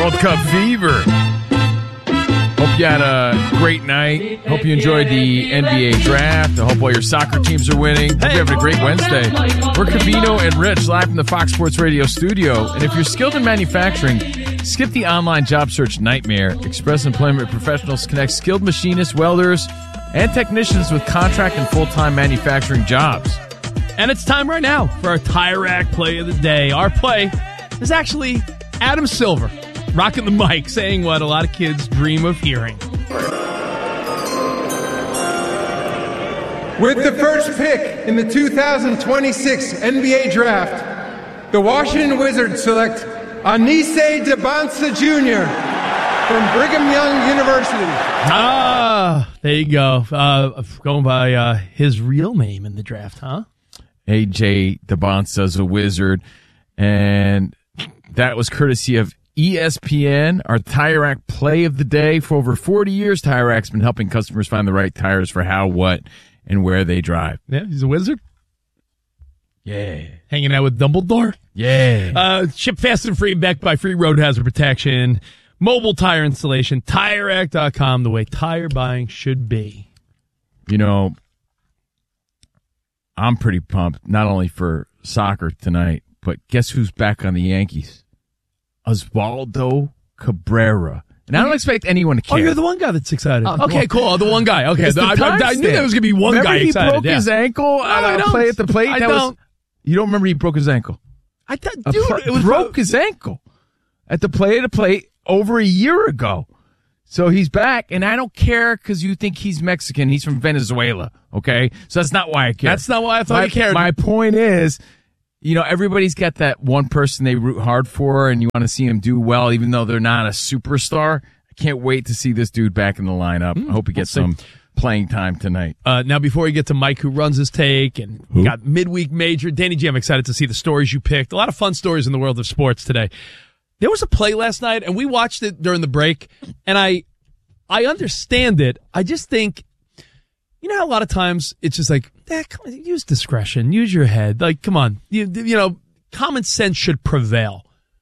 World Cup fever. Hope you had a great night. Hope you enjoyed the NBA draft. I hope all your soccer teams are winning. Hope you're having a great Wednesday. We're Covino and Rich live from the Fox Sports Radio studio. And if you're skilled in manufacturing, skip the online job search nightmare. Express Employment Professionals connect skilled machinists, welders, and technicians with contract and full-time manufacturing jobs. And it's time right now for our Tire Rack Play of the Day. Our play is actually Adam Silver rocking the mic, saying what a lot of kids dream of hearing. With the first pick in the 2026 NBA Draft, the Washington Wizards select Anise Debonsa Jr. from Brigham Young University. There you go. Going by his real name in the draft, huh? A.J. Debonsa's a Wizard, and that was courtesy of ESPN, our Tire Rack Play of the Day. For over 40 years, Tire Rack's been helping customers find the right tires for how, what, and where they drive. Yeah, he's a wizard. Yeah. Hanging out with Dumbledore. Yeah. Ship fast and free, backed by free road hazard protection, mobile tire installation, TireRack.com, the way tire buying should be. You know, I'm pretty pumped, not only for soccer tonight, but guess who's back on the Yankees? Osvaldo Cabrera. And I don't expect anyone to care. Oh, you're the one guy that's excited. Okay, cool. The one guy. Okay, I knew there was going to be one guy excited. Remember he broke his ankle on a play at the plate? You don't remember he broke his ankle? It broke his ankle at the play at the plate over a year ago. So he's back, and I don't care because you think he's Mexican. He's from Venezuela, okay? So that's not why I care. That's not why I thought you cared. My point is, you know, everybody's got that one person they root hard for, and you want to see him do well, even though they're not a superstar. I can't wait to see this dude back in the lineup. I hope he gets some playing time tonight. Now, before we get to Mike, who runs his take, and we got midweek major, Danny G, I'm excited to see the stories you picked. A lot of fun stories in the world of sports today. There was a play last night, and we watched it during the break, and I understand it. I just think, you know how a lot of times it's just like, come on, use discretion, use your head. Like, come on, you know, common sense should prevail.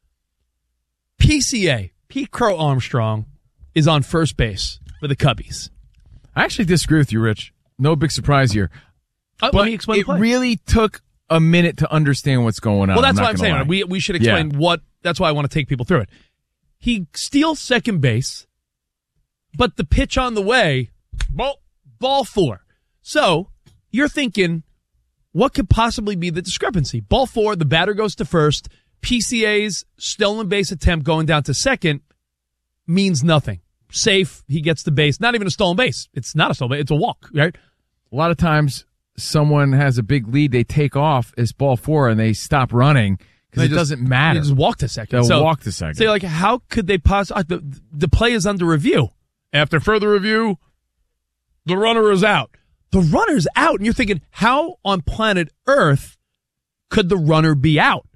PCA, Pete Crow Armstrong, is on first base for the Cubbies. I actually disagree with you, Rich. No big surprise here. Let me explain the play. It really took a minute to understand what's going on. Well, that's why I'm saying we should explain what. That's why I want to take people through it. He steals second base, but the pitch on the way, ball four. So you're thinking, what could possibly be the discrepancy? Ball four, the batter goes to first. PCA's stolen base attempt going down to second means nothing. Safe, he gets the base. Not even a stolen base. It's not a stolen base. It's a walk, right? A lot of times someone has a big lead, they take off, it's ball four, and they stop running because it doesn't matter. They just walk to second. They'll walk to second. So you're like, how could they possibly? The play is under review. After further review, the runner is out. The runner's out, and you're thinking, how on planet Earth could the runner be out?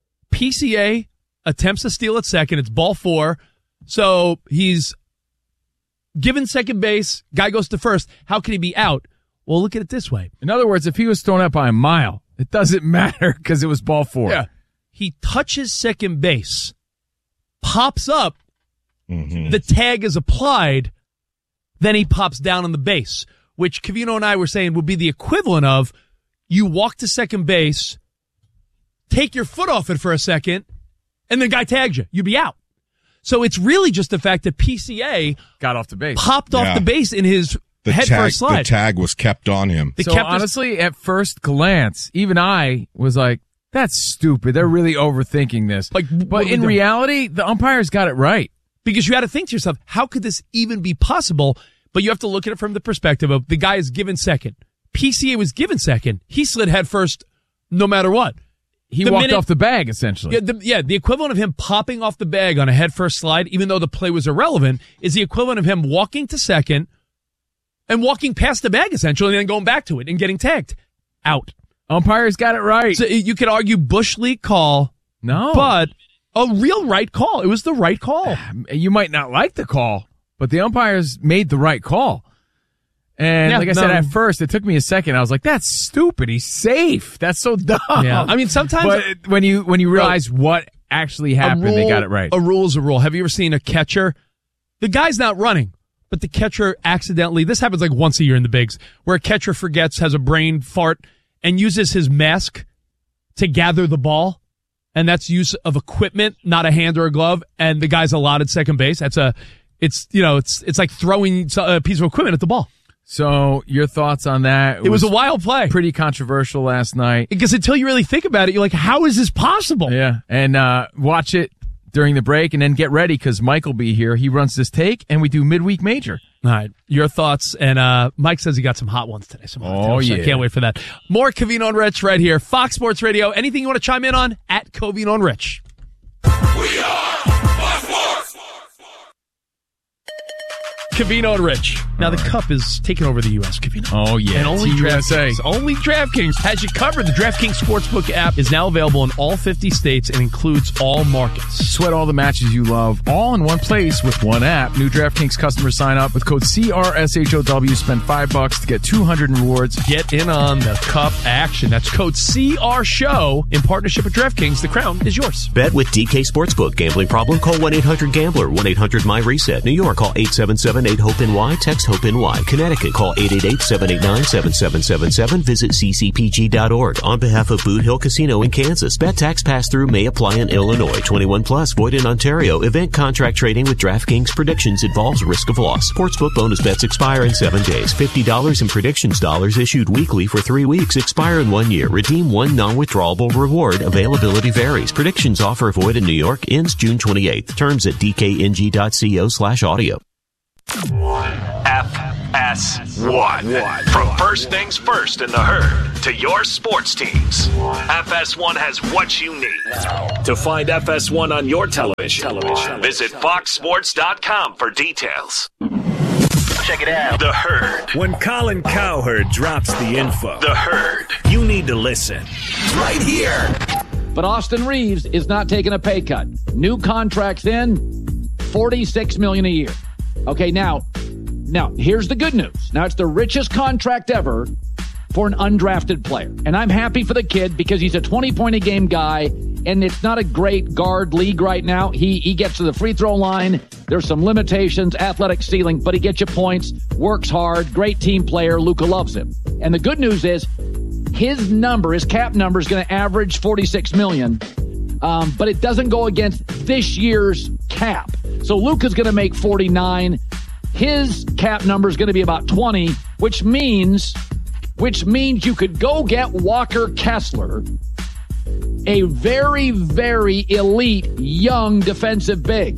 PCA attempts to steal at second. It's ball four. So he's given second base. Guy goes to first. How can he be out? Well, look at it this way. In other words, if he was thrown out by a mile, it doesn't matter because it was ball four. Yeah. He touches second base, pops up, the tag is applied, then he pops down on the base, which Covino and I were saying would be the equivalent of you walk to second base, take your foot off it for a second, and the guy tags you. You'd be out. So it's really just the fact that PCA got off the base, popped off the base in his head first slide. The tag was kept on him. Honestly, at first glance, even I was like, that's stupid. They're really overthinking this. But in reality, the umpires got it right. Because you had to think to yourself, how could this even be possible? But you have to look at it from the perspective of the guy is given second. PCA was given second. He slid head first no matter what. He walked off the bag, essentially. The equivalent of him popping off the bag on a head first slide, even though the play was irrelevant, is the equivalent of him walking to second and walking past the bag, essentially, and then going back to it and getting tagged. Out. Umpires got it right. So you could argue Bush League call. No. But a real right call. It was the right call. You might not like the call, but the umpires made the right call. And like I said, at first, it took me a second. I was like, that's stupid. He's safe. That's so dumb. Yeah. I mean, sometimes. But when you realize what actually happened, they got it right. A rule is a rule. Have you ever seen a catcher? The guy's not running, but the catcher accidentally, this happens like once a year in the bigs, where a catcher forgets, has a brain fart, and uses his mask to gather the ball. And that's use of equipment, not a hand or a glove. And the guy's allotted second base. It's like throwing a piece of equipment at the ball. So your thoughts on that? It was a wild play. Pretty controversial last night. Because until you really think about it, you're like, how is this possible? Yeah. And watch it during the break and then get ready because Mike will be here. He runs this take and we do midweek major. All right. Your thoughts. And Mike says he got some hot ones today. Yeah. I can't wait for that. More Covino and Rich right here. Fox Sports Radio. Anything you want to chime in on? At Covino and Rich. We are Fox Sports. Covino and Rich. Now the Cup is taking over the U.S. Covino. Oh yeah, and only DraftKings. Only DraftKings has you covered. The DraftKings Sportsbook app is now available in all 50 states and includes all markets. Sweat all the matches you love, all in one place with one app. New DraftKings customers sign up with code CRSHOW. Spend $5 to get 200 in rewards. Get in on the Cup action. That's code CRSHOW in partnership with DraftKings. The crown is yours. Bet with DK Sportsbook. Gambling problem? Call 1-800-GAMBLER. 1-800-MY-RESET. New York, call 877-8-HOPE-NY. Text HOPE-NY. Connecticut, call 888-789-7777. Visit ccpg.org. On behalf of Boot Hill Casino in Kansas, bet tax pass-through may apply in Illinois. 21 plus, void in Ontario. Event contract trading with DraftKings predictions involves risk of loss. Sportsbook bonus bets expire in 7 days. $50 in predictions dollars issued weekly for 3 weeks. Expire in 1 year. Redeem one non-withdrawable reward. Availability varies. Predictions offer void in New York. Ends June 28th. Terms at dkng.co/audio. FS1. From first things first in the herd to your sports teams, FS1 has what you need. To find FS1 on your television, visit foxsports.com for details. Check it out. The Herd. When Colin Cowherd drops the info, The Herd. You need to listen. Right here. But Austin Reeves is not taking a pay cut. New contracts in, $46 million a year. Okay, now, here's the good news. Now, it's the richest contract ever for an undrafted player. And I'm happy for the kid because he's a 20-point-a-game guy, and it's not a great guard league right now. He gets to the free throw line. There's some limitations, athletic ceiling, but he gets you points, works hard, great team player. Luka loves him. And the good news is his cap number is going to average $46 million, but it doesn't go against this year's cap. So Luka's going to make 49. His cap number is going to be about 20, which means you could go get Walker Kessler, a very, very elite young defensive big.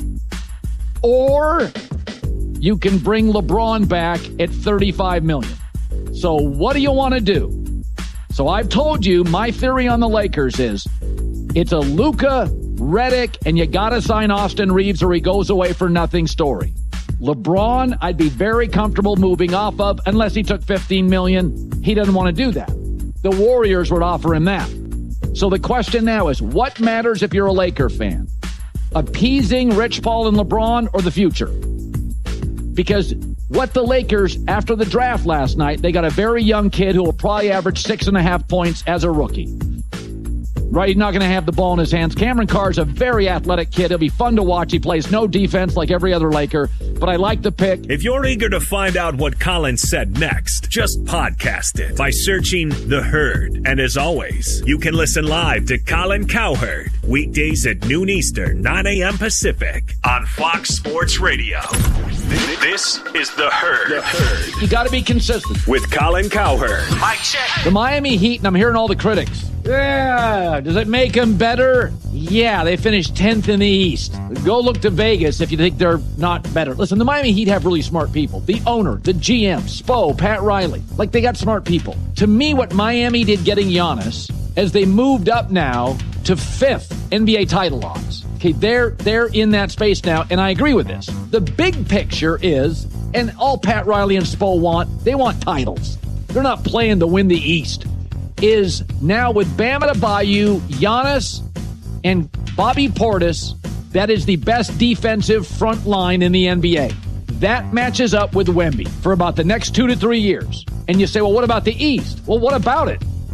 Or you can bring LeBron back at $35 million. So what do you want to do? So I've told you my theory on the Lakers is it's a Luka, Redick, and you got to sign Austin Reeves or he goes away for nothing story. LeBron, I'd be very comfortable moving off of unless he took $15 million. He doesn't want to do that. The Warriors would offer him that. So the question now is, what matters if you're a Laker fan? Appeasing Rich Paul and LeBron or the future? Because what the Lakers, after the draft last night, they got a very young kid who will probably average 6.5 points as a rookie. Right, he's not going to have the ball in his hands. Cameron Carr's a very athletic kid. He'll be fun to watch. He plays no defense like every other Laker, but I like the pick. If you're eager to find out what Colin said next, just podcast it by searching The Herd. And as always, you can listen live to Colin Cowherd weekdays at noon Eastern, 9 a.m. Pacific on Fox Sports Radio. This is The Herd. The Herd. You got to be consistent. With Colin Cowherd. Mic check. The Miami Heat, and I'm hearing all the critics. Yeah. Does it make them better? Yeah, they finished 10th in the East. Go look to Vegas if you think they're not better. Listen, the Miami Heat have really smart people. The owner, the GM, Spo, Pat Riley. Like, they got smart people. To me, what Miami did getting Giannis, as they moved up now to 5th NBA title odds. Okay, they're in that space now, and I agree with this. The big picture is, and all Pat Riley and Spo want, they want titles. They're not playing to win the East. Is now with Bam Adebayo, Giannis, and Bobby Portis, that is the best defensive front line in the NBA. That matches up with Wemby for about the next 2 to 3 years. And you say, well, what about the East? Well, what about it?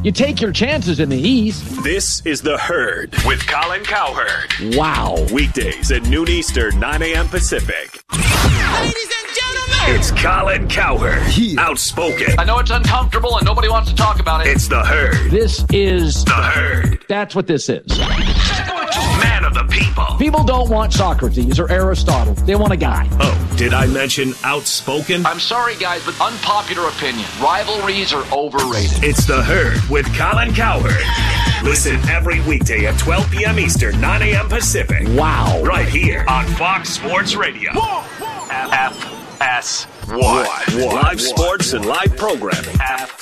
You take your chances in the East. This is The Herd with Colin Cowherd. Wow. Weekdays at noon Eastern, 9 a.m. Pacific. Ladies and gentlemen, It's Colin Cowherd. Outspoken. I know it's uncomfortable and nobody wants to talk about it. It's The Herd. This is The Herd. That's what this is. Man of the people. People don't want Socrates or Aristotle. They want a guy. Oh, did I mention outspoken? I'm sorry, guys, but unpopular opinion. Rivalries are overrated. It's The Herd with Colin Cowherd. Listen every weekday at 12 p.m. Eastern, 9 a.m. Pacific. Wow. Right here on Fox Sports Radio. FS1. Live sports and live programming.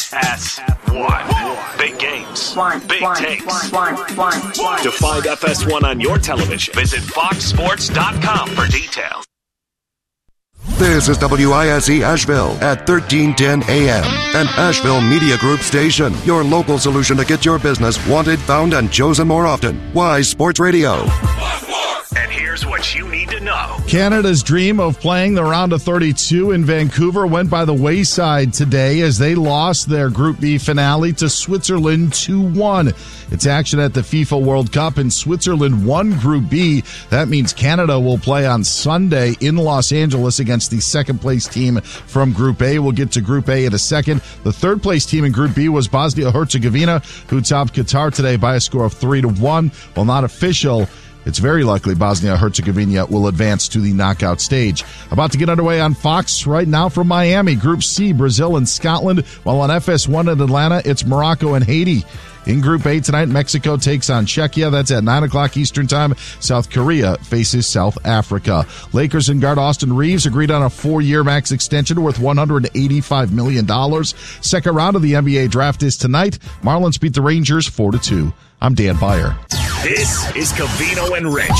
FS1. Big games. Big takes. To find FS1 on your television, visit foxsports.com for details. This is WISE Asheville at 1310 AM, an Asheville Media Group station. Your local solution to get your business wanted, found, and chosen more often. Wise Sports Radio. And here's what you need to know. Canada's dream of playing the round of 32 in Vancouver went by the wayside today as they lost their Group B finale to Switzerland 2-1. It's action at the FIFA World Cup, and Switzerland won Group B. That means Canada will play on Sunday in Los Angeles against the second-place team from Group A. We'll get to Group A in a second. The third-place team in Group B was Bosnia-Herzegovina, who topped Qatar today by a score of 3-1. While not official, it's very likely Bosnia-Herzegovina will advance to the knockout stage. About to get underway on Fox right now from Miami. Group C, Brazil and Scotland. While on FS1 in Atlanta, it's Morocco and Haiti. In Group A tonight, Mexico takes on Czechia. That's at 9 o'clock Eastern Time. South Korea faces South Africa. Lakers and guard Austin Reeves agreed on a 4-year max extension worth $185 million. Second round of the NBA draft is tonight. Marlins beat the Rangers 4-2. I'm Dan Beyer. This is Covino and Rich.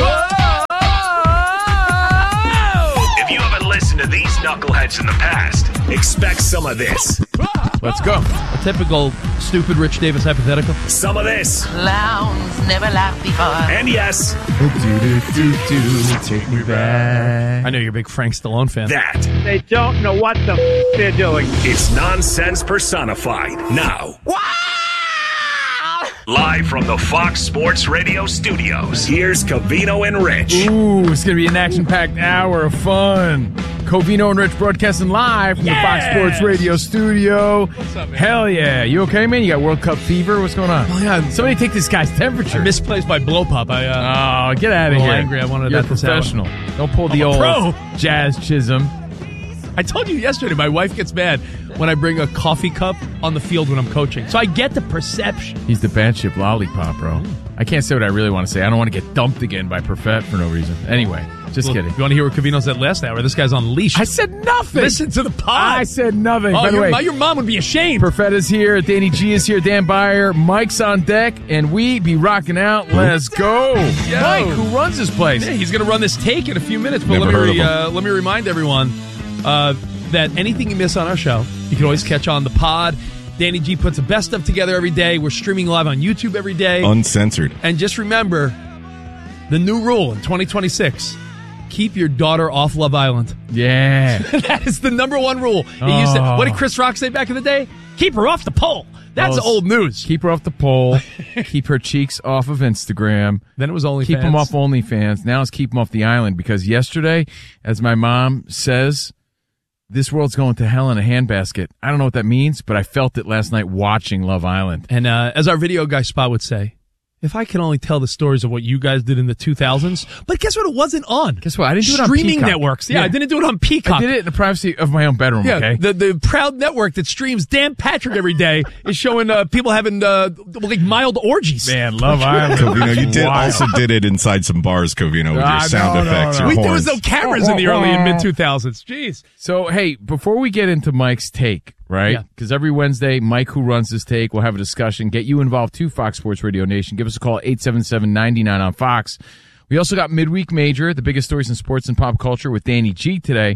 If you haven't listened to these knuckleheads in the past, expect some of this. Let's go. A typical stupid Rich Davis hypothetical. Some of this. clowns never laughed before. And yes, Take me back. I know you're a big Frank Stallone fan. that. They don't know what the they're doing. It's nonsense personified. Now. Live from the Fox Sports Radio studios, here's Covino and Rich. Ooh, it's going to be an action-packed hour of fun. Covino and Rich broadcasting live from the Fox Sports Radio studio. What's up, man? Hell yeah. You okay, man? You got World Cup fever? What's going on? Oh, yeah. Somebody take this guy's temperature. I misplaced my blow pop. Oh, get out of little here. angry. I wanted You're that to happen. professional. Don't pull the I'm a old pro. Jazz Chisholm. I told you yesterday, my wife gets mad when I bring a coffee cup on the field when I'm coaching. So I get the perception. He's the bad ship lollipop, bro. I can't say what I really want to say. I don't want to get dumped again by Perfett for no reason. Anyway, just Well, kidding. You want to hear what Covino said last hour? This guy's on leash. I said nothing. Listen to the pod. I said nothing. Oh, By the way, your mom would be ashamed. Perfett is here. Danny G is here. Dan Beyer. Mike's on deck, and we be rocking out. Let's go. Yo. Mike, who runs this place? Yeah, he's going to run this take in a few minutes. But Never heard of him. let me remind everyone that anything you miss on our show, you can always catch on the pod. Danny G puts the best stuff together every day. We're streaming live on YouTube every day. Uncensored. And just remember, the new rule in 2026, keep your daughter off Love Island. Yeah. That is the number one rule. What did Chris Rock say back in the day? Keep her off the pole. That's old news. Keep her off the pole. Keep her cheeks off of Instagram. Then it was OnlyFans. Keep them off OnlyFans. Now it's keep them off the island, because yesterday, as my mom says, this world's going to hell in a handbasket. I don't know what that means, but I felt it last night watching Love Island. And as our video guy Spot would say, if I can only tell the stories of what you guys did in the 2000s. But guess what? It wasn't on. Guess what? I didn't do it on Streaming Peacock. networks. Yeah, I didn't do it on Peacock. I did it in the privacy of my own bedroom, Yeah, okay? the proud network that streams Dan Patrick every day is showing people having like mild orgies. Man, Love Island. Covino, you Wild. also did it inside some bars, Covino, with your sound effects. no. Your There was horns. no cameras in the early and mid 2000s. Jeez. So, hey, before we get into Mike's take, right? Yeah. Because every Wednesday, Mike, who runs this take, will have a discussion. Get you involved too, Fox Sports Radio Nation. Give us a call at 877-99 on Fox. We also got Midweek Major, the biggest stories in sports and pop culture, with Danny G today.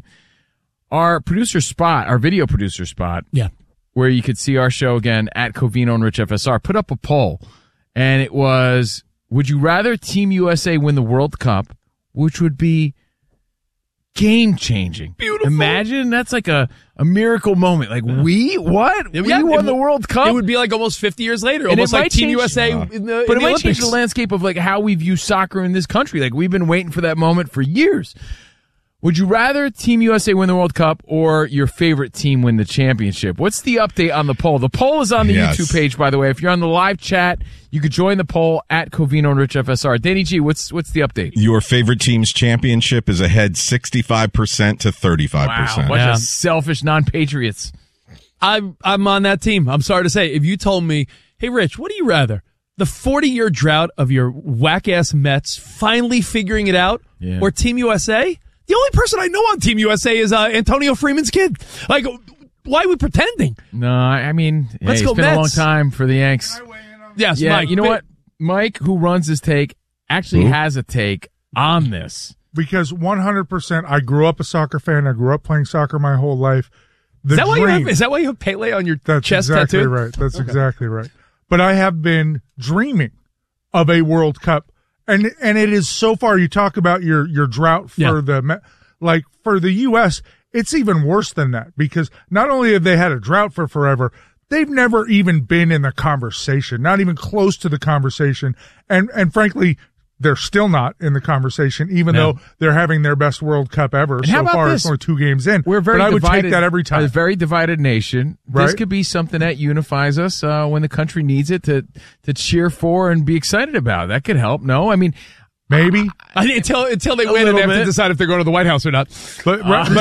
Our producer Spot, our video producer Spot, Yeah. where you could see our show again at Covino and Rich FSR, put up a poll. And it was, would you rather Team USA win the World Cup, which would be game-changing? Beautiful. Imagine that's like a miracle moment. Like, we won the World Cup? It would be like almost 50 years later, And almost it like might Team change- USA But in it the might Olympics. change the landscape of like how we view soccer in this country. Like, we've been waiting for that moment for years. Would you rather Team USA win the World Cup or your favorite team win the championship? What's the update on the poll? The poll is on the YouTube page, by the way. If you're on the live chat, you could join the poll at Covino and Rich FSR. Danny G, what's the update? Your favorite team's championship is ahead 65% to 35%. Wow, bunch of selfish non-patriots. I'm on that team. I'm sorry to say. If you told me, hey, Rich, what do you rather? The 40-year drought of your whack-ass Mets finally figuring it out or Team USA? The only person I know on Team USA is Antonio Freeman's kid. Like, why are we pretending? No, I mean, Let's go it's been Mets. a long time for the Yanks. Yes, yeah, Mike. you know what? Mike, who runs his take, actually has a take on this. Because 100%, I grew up a soccer fan. I grew up playing soccer my whole life. Is that why you have Pele on your chest exactly tattoo? Right. That's exactly right. But I have been dreaming of a World Cup. And it is so far, you talk about your drought for for the U.S., it's even worse than that because not only have they had a drought for forever, they've never even been in the conversation, not even close to the conversation. And frankly, they're still not in the conversation, even though they're having their best World Cup ever. And so how about far, this? it's only 2 games in. We're very but I would divided, take that every time. A very divided nation. Right? This could be something that unifies us when the country needs it to cheer for and be excited about. That could help. No, I mean, maybe until they win and they have to decide if they're going to the White House or not. But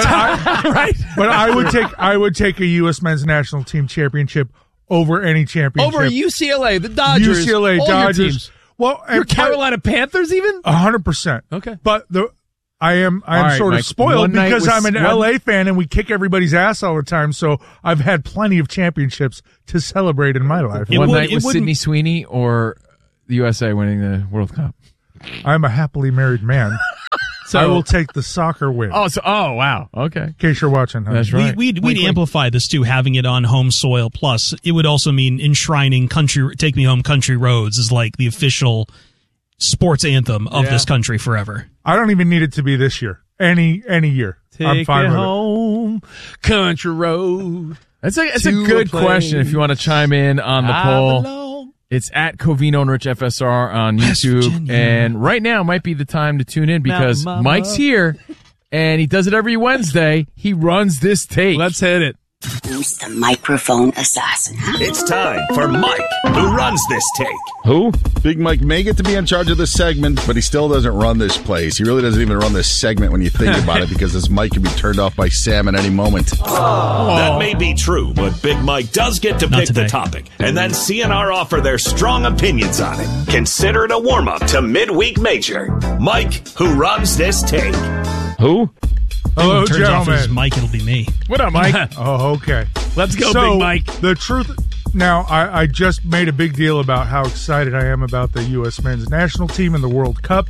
I would take a U.S. men's national team championship over any championship. Over UCLA, the Dodgers, all your Dodgers. teams. Well, your Carolina Panthers, even 100%. Okay, but I am right, sort of Mike, spoiled because I'm an LA fan and we kick everybody's ass all the time. So I've had plenty of championships to celebrate in my life. One night with Sydney Sweeney or the USA winning the World Cup. I'm a happily married man. So I will take the soccer win. Oh, wow. Okay. In case you're watching. That's right. We'd amplify this too, having it on home soil. Plus, it would also mean enshrining "Take Me Home, Country Roads" as like the official sports anthem of this country forever. I don't even need it to be this year. Any year. I'm fine with home, country road. That's a good question. If you want to chime in on the poll. It's at Covino and Rich FSR on YouTube. And right now might be the time to tune in because Mike's here and he does it every Wednesday. He runs this take. Let's hit it. Who's the microphone assassin? It's time for Mike, who runs this take. Who? Big Mike may get to be in charge of this segment, but he still doesn't run this place. He really doesn't even run this segment when you think about it because this mic can be turned off by Sam at any moment. That may be true, but Big Mike does get to pick the topic, and then CNR offer their strong opinions on it. Consider it a warm-up to Midweek Major. Mike, who runs this take. Who? Hello, turns out if gentlemen. it's Mike, it'll be me. What up, Mike? Oh, okay. Let's go, so, Big Mike. The truth. Now, I just made a big deal about how excited I am about the U.S. men's national team and the World Cup,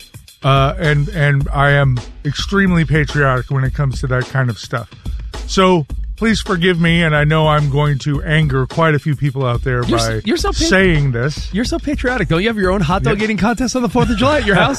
and I am extremely patriotic when it comes to that kind of stuff. So please forgive me, and I know I'm going to anger quite a few people out there by saying this. You're so patriotic. Don't you have your own hot dog eating contest on the 4th of July at your house?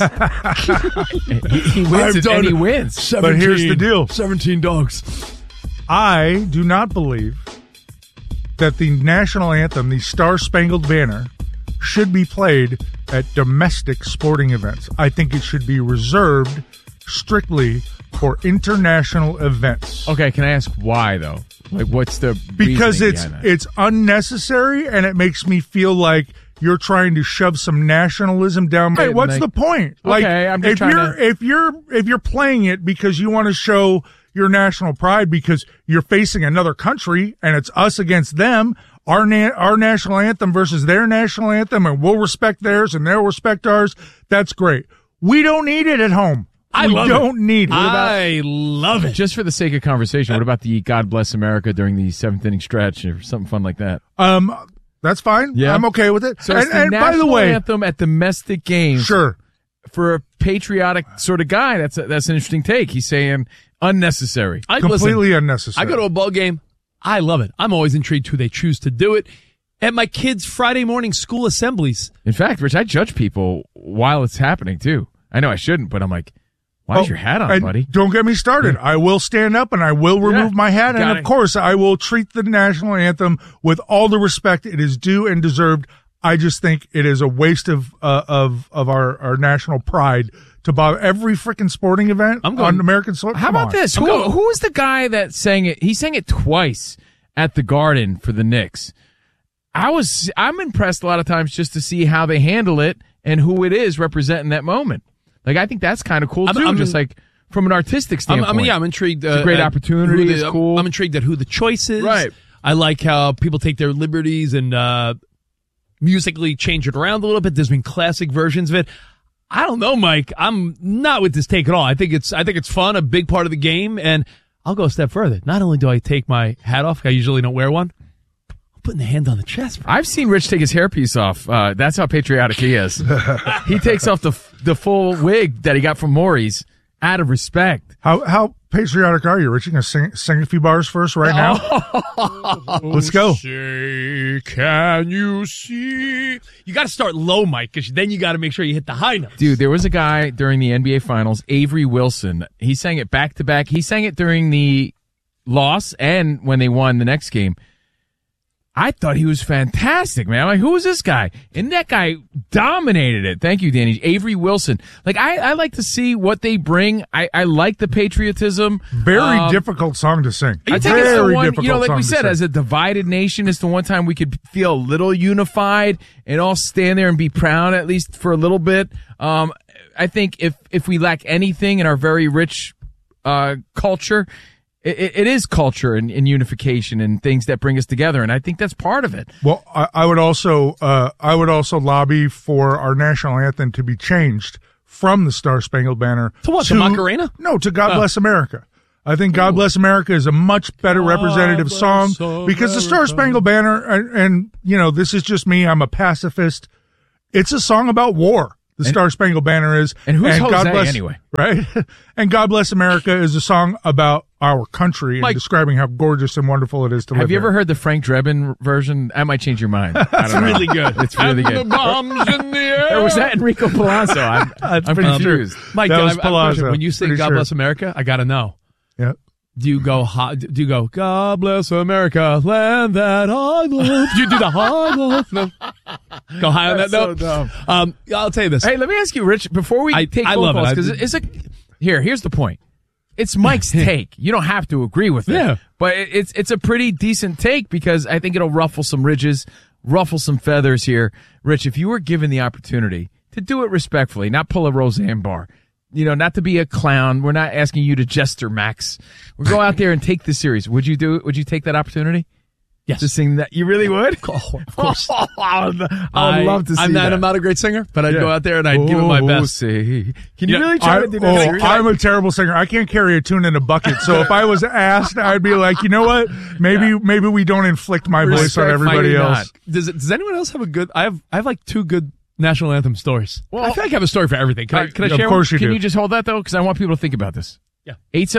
he wins it and he wins. But here's the deal. 17 dogs. I do not believe that the national anthem, the Star-Spangled Banner, should be played at domestic sporting events. I think it should be reserved strictly for international events. Okay, can I ask why though? Like, what's the because reasoning behind that? it's unnecessary and it makes me feel like you're trying to shove some nationalism down my. Hey, what's the point? Like, okay, I'm just if you're playing it because you want to show your national pride because you're facing another country and it's us against them. Our national anthem versus their national anthem, and we'll respect theirs and they'll respect ours. That's great. We don't need it at home. I don't need it. I love it. Just for the sake of conversation, what about the God Bless America during the 7th inning stretch or something fun like that? That's fine. Yeah. I'm okay with it. So it's the and by the national way, anthem at domestic games. Sure. For a patriotic sort of guy, that's an interesting take. He's saying unnecessary. Completely unnecessary. I go to a ball game. I love it. I'm always intrigued who they choose to do it. At my kids' Friday morning school assemblies. In fact, Rich, I judge people while it's happening too. I know I shouldn't, but I'm like, Why is your hat on, and buddy? Don't get me started. I will stand up and I will remove my hat. And, of course, I will treat the national anthem with all the respect it is due and deserved. I just think it is a waste of our national pride to bother every freaking sporting event on American soil. How about this? Who was the guy that sang it? He sang it twice at the Garden for the Knicks. I'm impressed a lot of times just to see how they handle it and who it is representing that moment. Like, I think that's kind of cool, too, just like from an artistic standpoint. I'm intrigued. It's a great opportunity. It's cool. I'm intrigued at who the choice is. Right. I like how people take their liberties and musically change it around a little bit. There's been classic versions of it. I don't know, Mike. I'm not with this take at all. I think it's fun, a big part of the game, and I'll go a step further. Not only do I take my hat off, I usually don't wear one, I'm putting the hand on the chest. I've seen Rich take his hairpiece off. That's how patriotic he is. He takes off the full wig that he got from Maury's out of respect. How patriotic are you, Rich? You going to sing a few bars for us right now? Let's go. Say, can you see? You got to start low, Mike, because then you got to make sure you hit the high notes. Dude, there was a guy during the NBA Finals, Avery Wilson. He sang it back-to-back. He sang it during the loss and when they won the next game. I thought he was fantastic, man. I'm like, who is this guy? And that guy dominated it. Thank you, Danny. Avery Wilson. Like, I like to see what they bring. I like the patriotism. Very difficult song to sing. I think it's the one, like we said, as a divided nation, it's the one time we could feel a little unified and all stand there and be proud, at least for a little bit. I think if we lack anything in our very rich culture, it is culture and unification and things that bring us together, and I think that's part of it. Well, I would also lobby for our national anthem to be changed from the Star Spangled Banner to what? To Macarena? No, to God Bless America. I think God Bless America is a much better representative song because the Star Spangled Banner, and this is just me. I'm a pacifist. It's a song about war. The Star Spangled Banner is. And who's Jose God Bless, anyway? Right? And God Bless America is a song about our country and describing how gorgeous and wonderful it is to live Have you here. ever heard the Frank Drebin version? That might change your mind. It's really good. It's really good. The bombs in the air. Or was that Enrico Palazzo? I'm confused. Mike, That was I have a question. Palazzo. When you sing Pretty God sure. Bless America, I got to know. Yeah. Do you go, God bless America, land that I love? Do you do the high note? No. Go high on that note? So dumb. I'll tell you this. Hey, let me ask you, Rich, before we take phone calls, because here's the point. It's Mike's take. You don't have to agree with it. Yeah. But it's a pretty decent take because I think it'll ruffle some ridges, ruffle some feathers here. Rich, if you were given the opportunity to do it respectfully, not pull a Roseanne Barr, not to be a clown. We're not asking you to jester, Max. We'll go out there and take this serious. Would you do it? Would you take that opportunity? Yes. To sing that? You really would? Oh, of course. I would love to see that. I'm not a great singer, but I'd go out there and I'd give it my best. Can you really try to do that? I'm a terrible singer. I can't carry a tune in a bucket. So if I was asked, I'd be like, you know what? Maybe we don't inflict my voice on everybody else. Does anyone else have a good? I have like two good national anthem stories. Well, I feel like I have a story for everything. Can I share? Of course you do. Can you just hold that though? Because I want people to think about this. Yeah.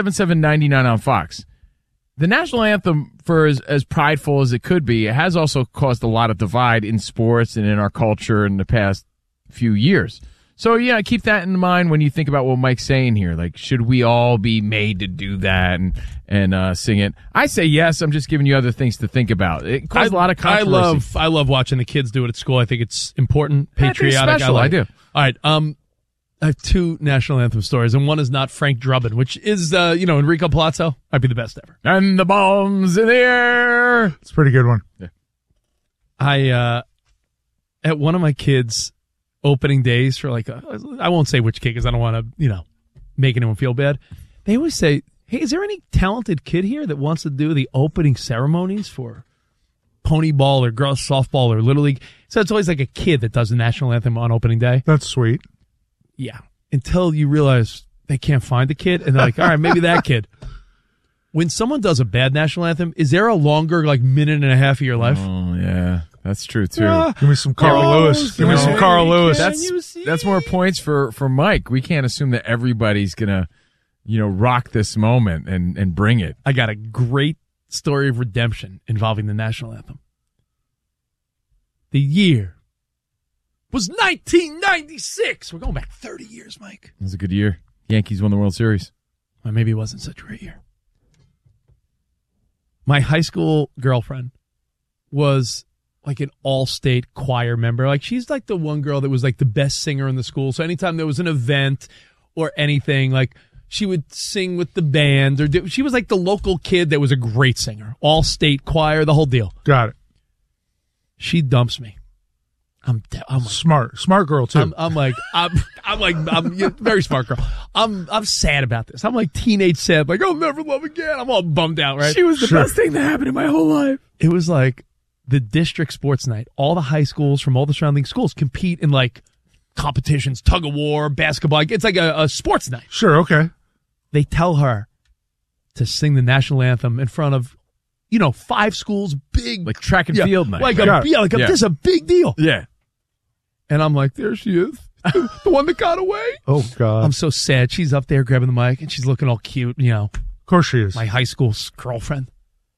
877-99 on Fox. The national anthem, for as prideful as it could be, it has also caused a lot of divide in sports and in our culture in the past few years. So, yeah, keep that in mind when you think about what Mike's saying here. Like, should we all be made to do that and sing it? I say yes. I'm just giving you other things to think about. It caused a lot of controversy. I love watching the kids do it at school. I think it's important, patriotic. I do. All right. I have two national anthem stories, and one is not Frank Drebin, which is, Enrico Palazzo. Might be the best ever. And the bombs in the air. It's a pretty good one. Yeah. At one of my kids' opening days for I won't say which kid because I don't want to, make anyone feel bad. They always say, hey, is there any talented kid here that wants to do the opening ceremonies for pony ball or girls softball or Little League? So it's always like a kid that does the national anthem on opening day. That's sweet. Yeah. Until you realize they can't find the kid, and they're like, all right, maybe that kid. When someone does a bad national anthem, is there a longer, minute and a half of your life? Oh, yeah. That's true, too. Give me some Carl Lewis. Give me some Carl Lewis. That's more points for Mike. We can't assume that everybody's going to, rock this moment and bring it. I got a great story of redemption involving the national anthem. The year was 1996. We're going back 30 years, Mike. It was a good year. Yankees won the World Series. Or maybe it wasn't such a great year. My high school girlfriend was like an all-state choir member. Like, she's like the one girl that was like the best singer in the school. So anytime there was an event or anything, like, she would sing with the band. She was like the local kid that was a great singer. All-state choir, the whole deal. Got it. She dumps me. I'm like, smart girl too. I'm very smart girl. I'm sad about this. I'm like teenage sad, like I'll never love again. I'm all bummed out, right? She was the best thing that happened in my whole life. It was like the district sports night. All the high schools from all the surrounding schools compete in like competitions, tug of war, basketball. It's like a sports night. Sure, okay. They tell her to sing the national anthem in front of 5 schools, big like track and field night. This is a big deal. Yeah. And I'm like, there she is. The one that got away. Oh, God. I'm so sad. She's up there grabbing the mic, and she's looking all cute, Of course she is. My high school girlfriend.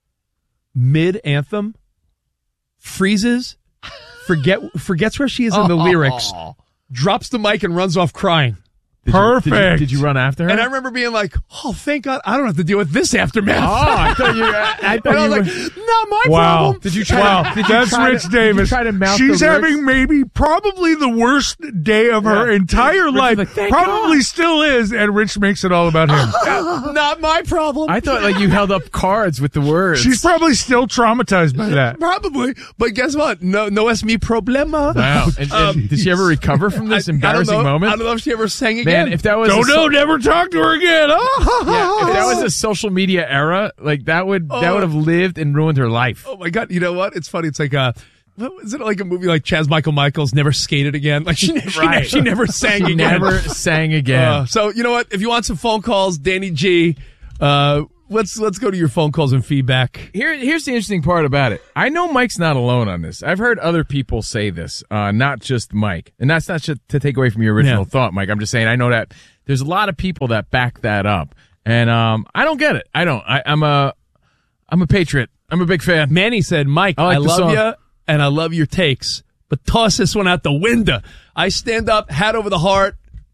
Mid-anthem, freezes, forgets where she is in the lyrics, drops the mic and runs off crying. Perfect. Did you run after her? And I remember being like, oh, thank God, I don't have to deal with this aftermath. Oh, I thought you were like, not my problem. Did you try that's Rich Davis. She's having probably the worst day of her entire life. Probably still is, and Rich makes it all about him. Not my problem. I thought like you held up cards with the words. She's probably still traumatized by that. Probably. But guess what? No es mi problema. Wow. And did she ever recover from this embarrassing moment? I don't know if she ever sang again. Man, if that was never talk to her again. If that was a social media era, like that would have lived and ruined her life. Oh my God! You know what? It's funny. It's like is it like a movie like Chaz Michaels Never Skated Again? Like she never sang again. Never sang again. So you know what? If you want some phone calls, Danny G, let's go to your phone calls and feedback. Here's the interesting part about it. I know Mike's not alone on this. I've heard other people say this, not just Mike. And that's not to take away from your original thought, Mike. I'm just saying I know that there's a lot of people that back that up. And I don't get it. I don't. I'm a patriot. I'm a big fan. Manny said, Mike, I love you and I love your takes, but toss this one out the window. I stand up, hat over the heart,